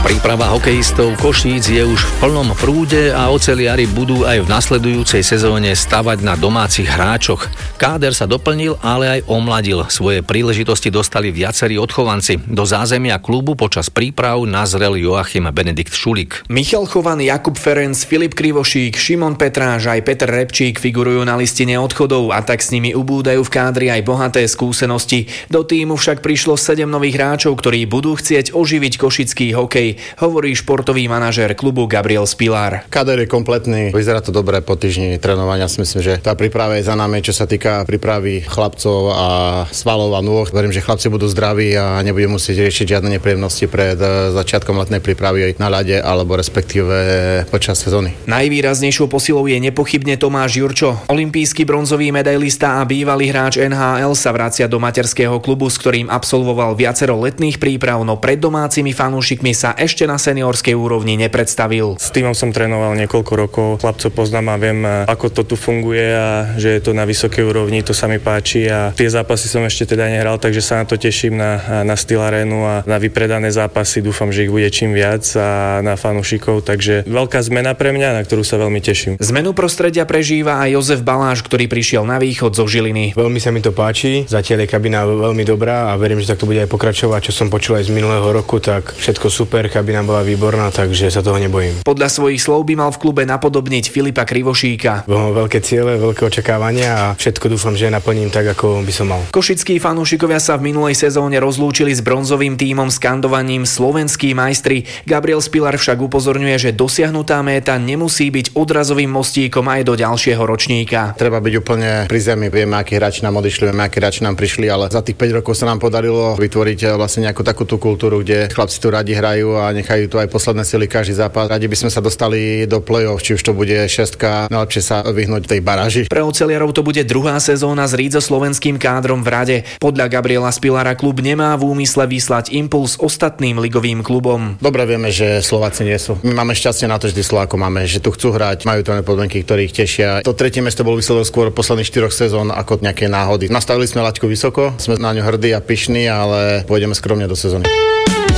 Príprava hokejistov Košíc je už v plnom prúde a oceliari budú aj v nasledujúcej sezóne stavať na domácich hráčoch. Káder sa doplnil, ale aj omladil. Svoje príležitosti dostali viacerí odchovanci. Do zázemia klubu počas príprav nazrel Joachim Benedikt Šulík. Michal Chovan, Jakub Ferenc, Filip Krivošík, Šimon Petráš aj Peter Repčík figurujú na listine odchodov a tak s nimi ubúdajú v kádri aj bohaté skúsenosti. Do tímu však prišlo 7 nových hráčov, ktorí budú chcieť oživiť košický hokej, hovorí športový manažér klubu Gabriel Spilár. Kader je kompletný, vyzerá to dobre po týždni trénovania. Si myslím, že tá príprava je za nami, čo sa týka prípravy chlapcov a svalov a nôh. Verím, že chlapci budú zdraví a nebudú musieť riešiť žiadne nepríjemnosti pred začiatkom letnej prípravy na ľade alebo respektíve počas sezóny. Najvýraznejšou posilou je nepochybne Tomáš Jurčo. Olympijský bronzový medailista a bývalý hráč NHL sa vracia do materského klubu, s ktorým absolvoval viacero letných príprav, no pred domácimi fanúšikmi sa ešte na seniorskej úrovni nepredstavil. S týmom som trénoval niekoľko rokov, chlapcov poznám a viem, ako to tu funguje a že je to na vysokej úrovni, to sa mi páči a tie zápasy som ešte teda nehral, takže sa na to teším na Steel Arenu a na vypredané zápasy, dúfam, že ich bude čím viac a na fanúšikov, takže veľká zmena pre mňa, na ktorú sa veľmi teším. Zmenu prostredia prežíva aj Jozef Baláš, ktorý prišiel na východ zo Žiliny. Veľmi sa mi to páči, zatiaľ je kabina veľmi dobrá a verím, že tak to bude aj pokračovať, čo som počul aj z minulého roku, tak všetko super, kabina bola výborná, takže sa toho nebojím. Podľa svojich slov by mal v klube napodobniť Filipa Krivošíka. Mám veľké ciele, veľké očakávania a všetko dúfam, že naplním tak, ako by som mal. Košickí fanúšikovia sa v minulej sezóne rozlúčili s bronzovým tímom skandovaním Slovenskí majstri. Gabriel Spilár však upozorňuje, že dosiahnutá méta nemusí byť odrazovým mostíkom aj do ďalšieho ročníka. Treba byť úplne pri zemi, vieme, akí hráči nám odišli, vieme, akí hráči nám prišli, ale za tých 5 rokov sa nám podarilo vytvoriť vlastne nejakú takúto kultúru, kde chlapci tu radi hrajú a nechajú tu aj posledné sily každý zápas. Radi by sme sa dostali do play-off, či už to bude šestka, najlepšie sa vyhnúť tej baráži. Pre oceliarov to bude druhá sezóna s rídzo-slovenským kádrom v rade. Podľa Gabriela Spilára klub nemá v úmysle vyslať impuls ostatným ligovým klubom. Dobre vieme, že Slováci nie sú. My máme šťastie na to, že tí Slovákov máme, že tu chcú hrať, majú to podmienky, ktoré ich tešia. To tretie miesto bol výsledok skôr posledných 4 sezón ako nejaké náhody. Nastavili sme laťku vysoko, sme na ňu hrdí a pyšní, ale pôjdeme skromne do sezóny.